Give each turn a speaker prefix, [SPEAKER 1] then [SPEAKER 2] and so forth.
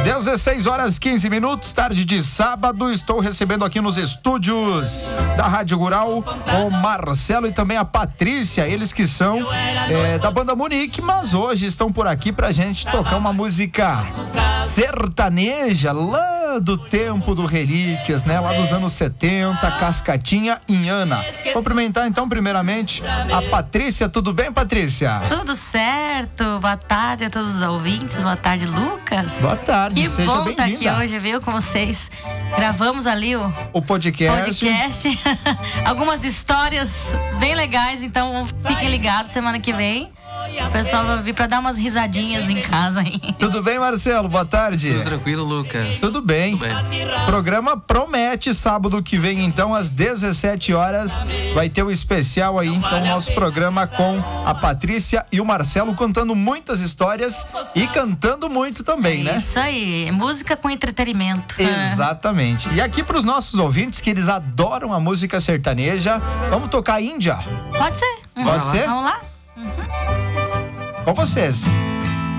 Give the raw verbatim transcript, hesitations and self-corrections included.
[SPEAKER 1] dezesseis horas quinze minutos, tarde de sábado. Estou recebendo aqui nos estúdios da Rádio Rural o Marcelo e também a Patrícia, eles que são é, da banda Munique, mas hoje estão por aqui pra gente tocar uma música sertaneja lá do tempo do Relíquias, né? Lá dos anos setenta, Cascatinha Inhana. Cumprimentar então primeiramente a Patrícia. Tudo bem, Patrícia?
[SPEAKER 2] Tudo certo. Boa tarde a todos os ouvintes. Boa tarde, Lucas.
[SPEAKER 1] Boa tarde,
[SPEAKER 2] que
[SPEAKER 1] seja
[SPEAKER 2] bom estar
[SPEAKER 1] bem-vinda.
[SPEAKER 2] aqui hoje, viu, com vocês. Gravamos ali o
[SPEAKER 1] O podcast.
[SPEAKER 2] podcast. Algumas histórias bem legais, então fiquem ligados semana que vem. O pessoal vai vir pra dar umas risadinhas em casa aí.
[SPEAKER 1] Tudo bem, Marcelo? Boa tarde.
[SPEAKER 3] Tudo tranquilo, Lucas?
[SPEAKER 1] Tudo bem.
[SPEAKER 3] Tudo bem.
[SPEAKER 1] Programa promete, sábado que vem, então, às dezessete horas, vai ter o especial aí, então, nosso programa com a Patrícia e o Marcelo, contando muitas histórias e cantando muito também, né?
[SPEAKER 2] Isso aí, música com entretenimento.
[SPEAKER 1] Exatamente. E aqui para os nossos ouvintes, que eles adoram a música sertaneja, vamos tocar Índia?
[SPEAKER 2] Pode ser.
[SPEAKER 1] Pode ser?
[SPEAKER 2] Vamos lá?
[SPEAKER 1] Com vocês.